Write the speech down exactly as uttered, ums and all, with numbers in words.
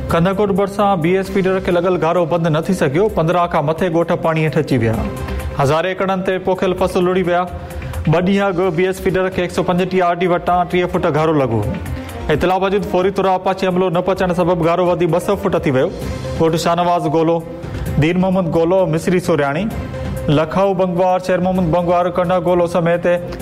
कंधाकोट भरिसां BS feeder खे लॻल गारो बंदि न थी सघियो। पंद्रहं खां मथे ॻोठ पाणी हेठि अची विया। हज़ारे एकड़नि ते पोखियल फसल लुड़ी विया। ॿ ॾींहं अॻु बीएस फीडर खे हिकु सौ पंजटीह आर डी वटां टीह फुट गारो लॻो। इतला बावजूद फौरी तौर अपाची अमलो न पहुचण सबबि गारो वधी ॿ सौ फुट थी वियो। ॻोठ शाहनवाज़ गोलो, दीन मोहम्मद गोलो, मिसरी सोरियाणी, लखऊ बंगवार, शेर मोहम्मद बंगवार, कंडा गोलो समेत